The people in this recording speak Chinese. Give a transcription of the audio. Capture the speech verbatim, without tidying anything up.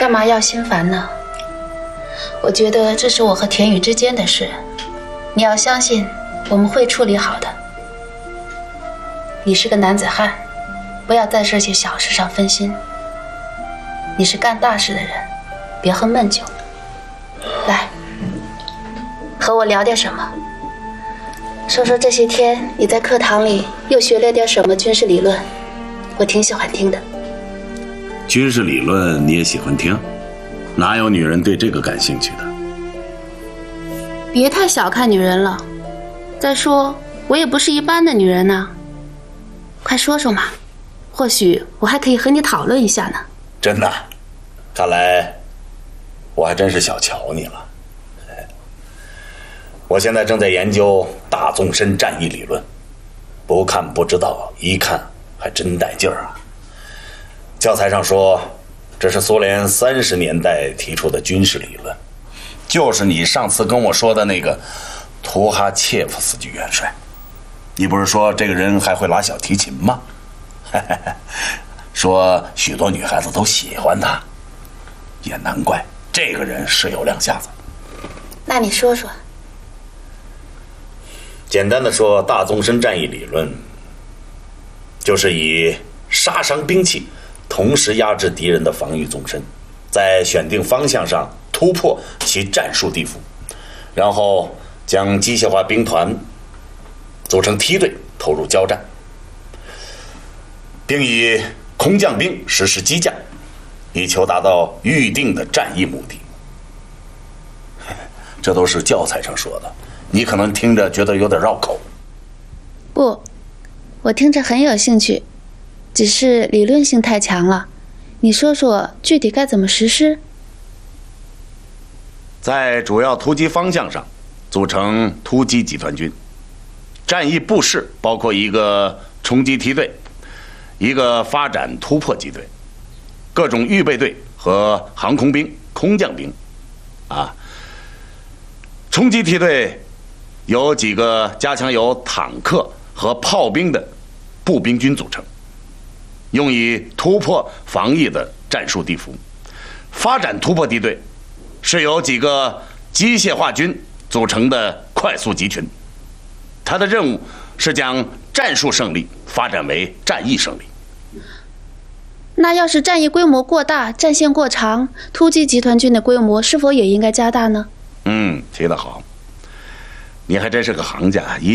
干嘛要心烦呢？我觉得这是我和田雨之间的事，你要相信我们会处理好的。你是个男子汉，不要在这些小事上分心。你是干大事的人，别喝闷酒。来，和我聊点什么？说说这些天你在课堂里又学了点什么军事理论，我挺喜欢听的。 军事理论你也喜欢听？哪有女人对这个感兴趣的？ 别太小看女人了。再说，我也不是一般的女人呢。快说说嘛，或许我还可以和你讨论一下呢。 真的？看来我还真是小瞧你了。我现在正在研究大纵深战役理论，不看不知道，一看还真带劲儿啊。教材上说，这是苏联三十年代提出的军事理论，就是你上次跟我说的那个图哈切夫斯基元帅。你不是说这个人还会拉小提琴吗？说许多女孩子都喜欢他，也难怪，这个人是有两下子。 那你说说。 简单的说，大纵深战役理论就是以杀伤兵器同时压制敌人的防御纵深，在选定方向上突破其战术地伏，然后将机械化兵团组成梯队投入交战，并以空降兵实施机降，以求达到预定的战役目的。这都是教材上说的，你可能听着觉得有点绕口。 不，我听着很有兴趣，只是理论性太强了。你说说具体该怎么实施？ 在主要突击方向上组成突击集团军，战役部式包括一个冲击梯队，一个发展突破机队，各种预备队和航空兵、空降兵啊。冲击梯队由几个加强由坦克和炮兵的步兵军组成，用以突破防御的战术地伏。发展突破地队是由几个机械化军组成的快速集群，它的任务是将战术胜利发展为战役胜利。 那要是战役规模过大，战线过长，突击集团军的规模是否也应该加大呢？ 嗯，提得好，你还真是个行家。一